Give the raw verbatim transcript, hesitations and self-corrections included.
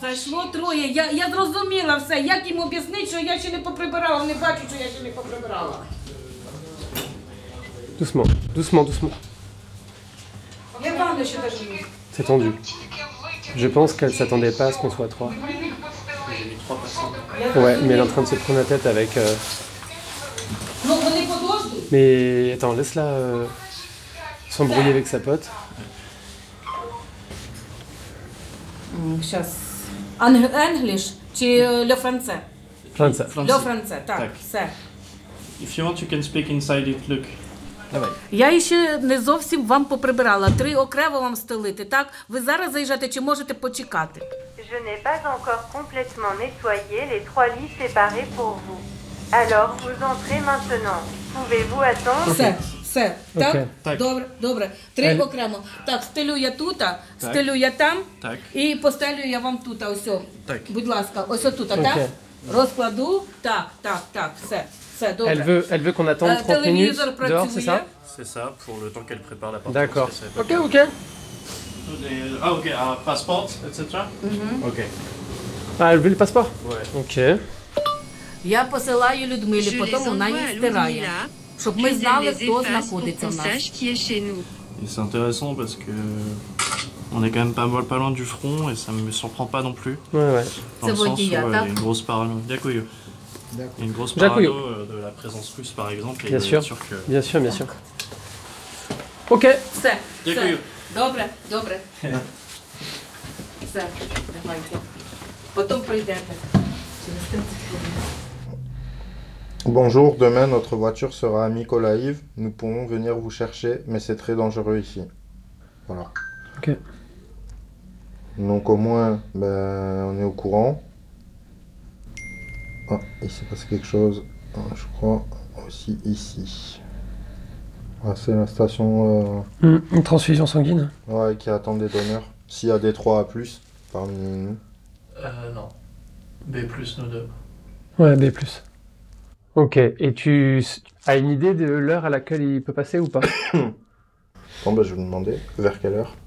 Зайшло троє. Я, я зрозуміла все. Як їм об'яснити, що я ще не поприбирала? Вони бачать, що я ще не поприбирала. Doucement, doucement, doucement. Я ванну ще даже не. C'est tendu. Je pense qu'elle s'attendait pas à ce qu'on soit trois. J'ai mis trois personnes. Ouais, mais elle est en train de se prendre la tête avec... euh, Ну, вони подождуть. Mais attends, laisse-la euh, s'embrouiller avec sa pote. Зараз. Англіш чи ле франце? Français. Ле франце, так, Так. все. If you want, you can speak inside it. Look. Давай. Я ще не зовсім вам поприбирала. Три окремо вам стелити, так? Ви зараз заїжджаєте чи можете почекати? Je n'ai pas encore complètement nettoyé les trois lits séparés pour vous. Alors, vous entrez maintenant. Pouvez-vous attendre? Все, все. Так? Окей. Так. Добре, добре. Три Ель- окремо. Так, стелю я тут, стелю я там Так. і постелю я вам тут, ось. о. Так. Будь ласка, ось отут, так? Окей. Розкладу. Так, так, так, все. Все, добре. Elle veut, elle veut qu'on attende Euh, trente minutes téléviseur dehors, c'est ça? C'est ça, pour le temps qu'elle prépare la partie. D'accord. parce que ça Ok, va pas ok. bien. Ah, ok. Ah, passeport, et cetera. Ok. Ah, elle veut le passeport? Ouais. Ok. Я посилаю Людмилі, Je потім les вона envoie їх à стирає. Ludmilla, Щоб puis ми elle знали, les хто efface pour знаходиться qu'on в нас. sache qui est chez nous. Et c'est intéressant parce que on est quand même pas, mal- pas loin du front et ça me surprend pas non plus. Ouais, ouais. Dans Ça le vaut sens où dire, euh, il y hein. a une grosse parano. Дякую. Il y a une grosse Дякую. parano euh, de la présence russe par exemple. Et Bien de sûr. être sûr que... Bien sûr, bien sûr. Ok. Все, Дякую. все. Добре, добре. Все, давайте. Потім прийдете. Через тридцять хвилин. Bonjour, demain notre voiture sera à Mykolaïv. Nous pourrons venir vous chercher, mais c'est très dangereux ici. Voilà. Ok. Donc au moins, ben, on est au courant. Ah, il s'est passé quelque chose, ah, je crois, aussi ici. Ah, c'est la station euh, Hmm, Une transfusion sanguine. ouais, qui attend des donneurs. S'il y a des trois à plus parmi nous. Euh, non. B plus nous deux. Ouais, B plus. Ok. Et tu s- as une idée de l'heure à laquelle il peut passer ou pas? Bon, ben, je vais vous demander vers quelle heure.